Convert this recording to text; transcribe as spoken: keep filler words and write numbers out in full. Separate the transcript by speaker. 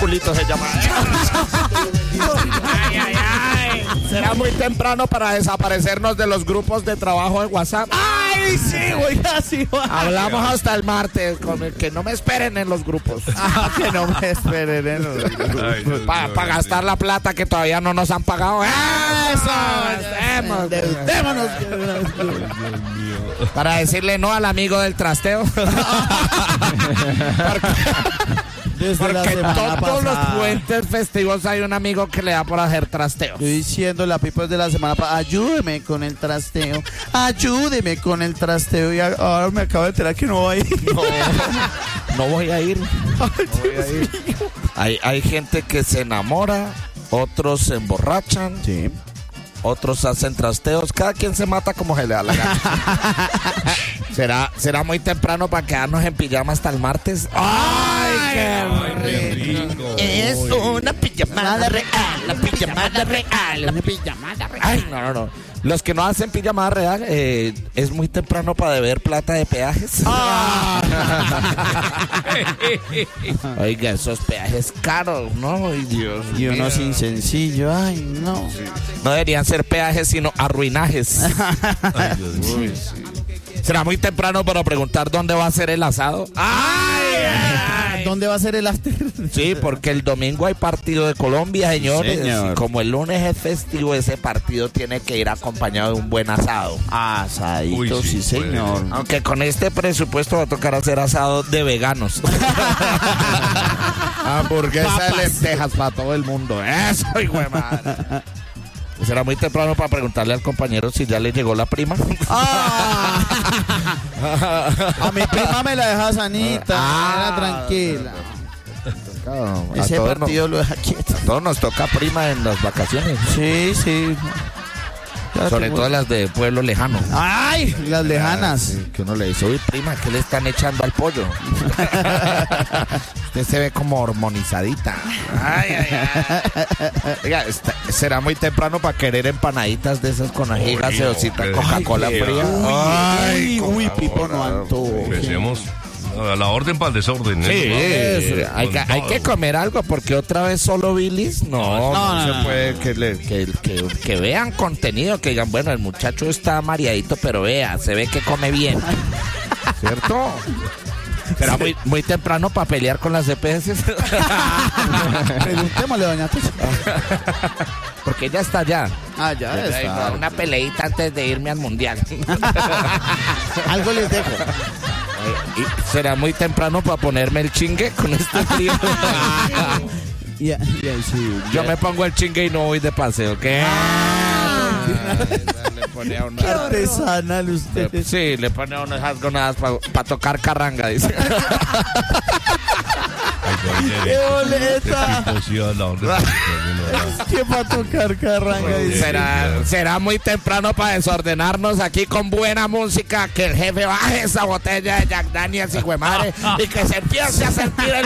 Speaker 1: culito se llama. Ay, ay, ay. Será muy temprano para desaparecernos de los grupos de trabajo de WhatsApp.
Speaker 2: Ay, sí, oiga, sí.
Speaker 1: Hablamos hasta el martes, con el que no me esperen en los grupos.
Speaker 2: Ah, que no me esperen en los grupos.
Speaker 1: Para pa gastar la plata que todavía no nos han pagado. ¡Eso! ¡Hacemos!
Speaker 2: Démonos.
Speaker 1: Para decirle no al amigo del trasteo. Porque,
Speaker 2: Desde la
Speaker 1: porque
Speaker 2: semana
Speaker 1: todos los
Speaker 2: pasada.
Speaker 1: puentes festivos hay un amigo que le da por hacer trasteo.
Speaker 2: Yo diciéndole a Pipo desde la semana pasada, ayúdeme con el trasteo, ayúdeme con el trasteo. Y ahora me acabo de enterar que no voy a ir.
Speaker 1: No, no voy a ir. No voy a ir. Hay, hay gente que se enamora, otros se emborrachan,
Speaker 2: Sí.
Speaker 1: otros hacen trasteos, cada quien se mata como se le da la gana. ¿Será, será muy temprano para quedarnos en pijama hasta el martes? ¡Ay, qué rico! Es una pijamada real, la pijamada real, una pijamada real. Ay, no, no, no. Los que no hacen pijamada real, eh, es muy temprano para deber plata de peajes. Oiga, esos peajes caros, ¿no? Ay, Dios
Speaker 2: Y uno
Speaker 1: mío.
Speaker 2: sin sencillo, ay, no.
Speaker 1: No deberían ser peajes, sino arruinajes.
Speaker 3: Ay, Dios mío.
Speaker 1: Será muy temprano para preguntar dónde va a ser el asado. ¡Ay! ay!
Speaker 2: ¿Dónde va a ser el after?
Speaker 1: Sí, porque el domingo hay partido de Colombia, señores.
Speaker 2: señor.
Speaker 1: Y como el lunes es festivo, ese partido tiene que ir acompañado de un buen asado.
Speaker 2: Asadito,
Speaker 3: Uy,
Speaker 2: sí,
Speaker 3: sí,
Speaker 2: señor.
Speaker 1: Aunque con este presupuesto va a tocar hacer asado de veganos. Hamburguesa de lentejas para todo el mundo. Eso, hijo de madre. Será muy temprano para preguntarle al compañero si ya le llegó la prima.
Speaker 2: Ah. A mi prima me la deja sanita,
Speaker 1: Ah.
Speaker 2: era tranquila.
Speaker 1: A
Speaker 2: Ese
Speaker 1: todos
Speaker 2: partido lo deja quieto.
Speaker 1: nos- a todos nos toca prima en las vacaciones.
Speaker 2: Sí, sí. Ya
Speaker 1: Sobre
Speaker 2: tengo-
Speaker 1: todo las de pueblo lejano.
Speaker 2: ¡Ay! Las lejanas.
Speaker 1: Sí, que uno le dice, uy, prima, ¿qué le están echando al pollo? Usted se ve como hormonizadita. Ay, ay, ay. Oiga, está- será muy temprano para querer empanaditas de esas con ají,
Speaker 3: Uy,
Speaker 1: gaseosita,
Speaker 3: hombre.
Speaker 1: Coca-Cola
Speaker 3: Ay,
Speaker 1: fría.
Speaker 2: Uy,
Speaker 1: Ay,
Speaker 2: uy, Pipo no antojo.
Speaker 3: Empecemos a la orden para el desorden.
Speaker 1: Sí,
Speaker 3: ¿eh?
Speaker 1: eso, hay, que, hay que comer algo porque otra vez solo bilis. No, no,
Speaker 2: No, no,
Speaker 1: se
Speaker 2: no,
Speaker 1: puede que, le- que, que, que vean contenido, que digan, bueno, el muchacho está mareadito, pero vea, se ve que come bien. ¿Cierto? Será muy, muy temprano para pelear con las E P S.
Speaker 2: Preguntémosle, doña Tucha.
Speaker 1: Porque ella está allá.
Speaker 2: Ah, ya
Speaker 1: Digo,
Speaker 2: está.
Speaker 1: una peleita antes de irme al mundial.
Speaker 2: Algo les dejo.
Speaker 1: Y será muy temprano para ponerme el chingue con este frío.
Speaker 2: Ya, ya, sí.
Speaker 1: Yo me pongo el chingue y no voy de paseo. ¿Qué? Le pone a uno-
Speaker 2: Artesanal usted.
Speaker 1: Sí, le pone a uno esas gonadas para tocar carranga, dice.
Speaker 2: ¡Qué boleta!
Speaker 3: Tipo, sí, a la orden para el desorden, ¿no?
Speaker 2: ¿Qué va a tocar carranga? Dice.
Speaker 1: Será, será muy temprano para desordenarnos aquí con buena música, que el jefe baje esa botella de Jack Daniels y madre y que se empiece a sentir el